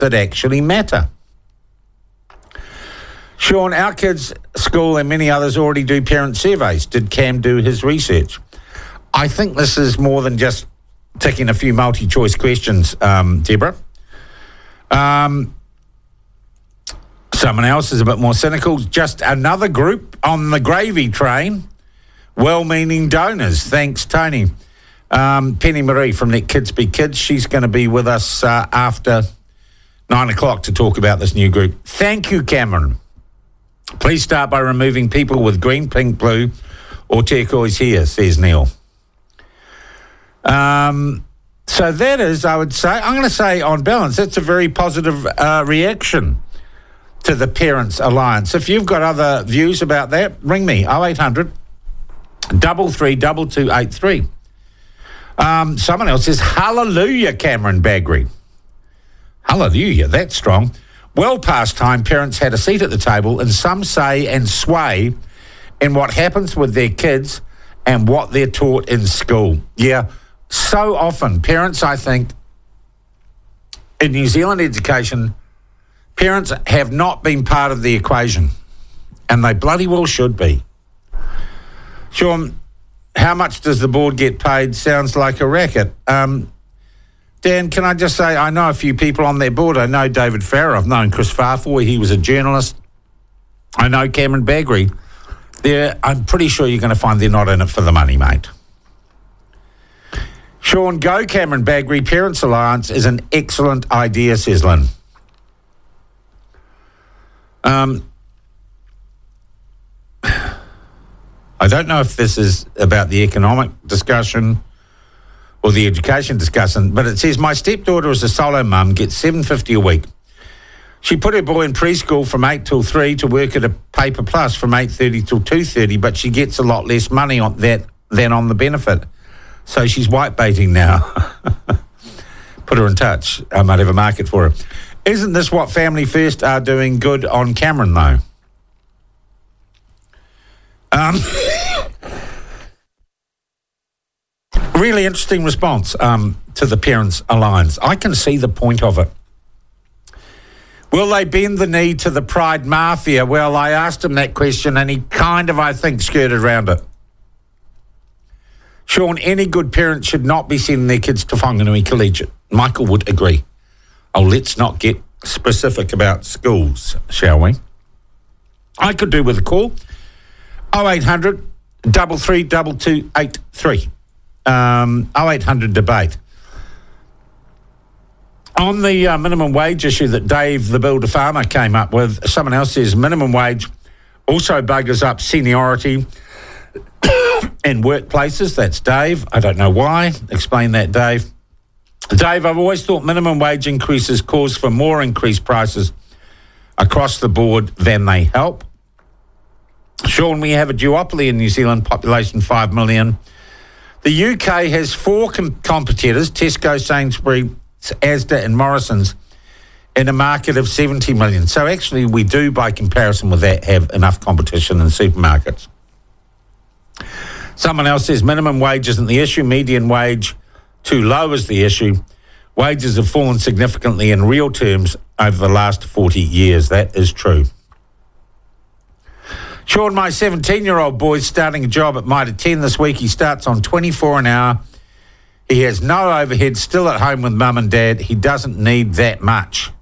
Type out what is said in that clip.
that actually matter. Sean, our kids' school and many others already do parent surveys. Did Cam do his research? I think this is more than just ticking a few multi-choice questions, Deborah. Someone else is a bit more cynical. Just another group on the gravy train. Well-meaning donors. Thanks, Tony. Penny Marie from Let Kids Be Kids. She's going to be with us after 9 o'clock to talk about this new group. Thank you, Cameron. Please start by removing people with green, pink, blue or turquoise hair, says Neil. So that is, I would say, I'm going to say on balance, that's a very positive reaction to the Parents Alliance. If you've got other views about that, ring me, 0800 33 2283. Someone else says, hallelujah, Cameron Bagri. Hallelujah, that's strong. Well past time, parents had a seat at the table, and some say and sway in what happens with their kids and what they're taught in school. Yeah, so often, parents, I think, in New Zealand education, parents have not been part of the equation, and they bloody well should be. Sean, how much does the board get paid? Sounds like a racket. Dan, can I just say, I know a few people on their board. I know David Farrer. I've known Chris Farfoy. He was a journalist. I know Cameron Bagri. I'm pretty sure you're going to find they're not in it for the money, mate. Sean, go Cameron Bagri. Parents Alliance is an excellent idea, says Lynn. I don't know if this is about the economic discussion or the education discussion, but it says, my stepdaughter is a solo mum, gets $7.50 a week. She put her boy in preschool from 8 till 3 to work at a Paper Plus from 8:30 till 2:30, but she gets a lot less money on that than on the benefit. So she's white baiting now. Put her in touch. I might have a market for her. Isn't this what Family First are doing good on Cameron, though? Really interesting response to the Parents Alliance. I can see the point of it. Will they bend the knee to the Pride Mafia? Well, I asked him that question and he kind of, I think, skirted around it. Sean, any good parent should not be sending their kids to Whanganui Collegiate. Michael would agree. Oh, let's not get specific about schools, shall we? I could do with a call. 0800 33 2283. 0800 debate. On the minimum wage issue that Dave, the Builder Farmer, came up with, someone else says minimum wage also buggers up seniority in workplaces. That's Dave. I don't know why. Explain that, Dave. Dave, I've always thought minimum wage increases cause for more increased prices across the board than they help. Sean, we have a duopoly in New Zealand, population 5 million. The UK has 4 competitors, Tesco, Sainsbury's, Asda and Morrison's, in a market of 70 million. So actually we do, by comparison with that, have enough competition in supermarkets. Someone else says minimum wage isn't the issue, median wage too low is the issue. Wages have fallen significantly in real terms over the last 40 years. That is true. Sean, my 17-year-old boy's starting a job at Mitre 10 this week. He starts on $24 an hour. He has no overhead, still at home with mum and dad. He doesn't need that much.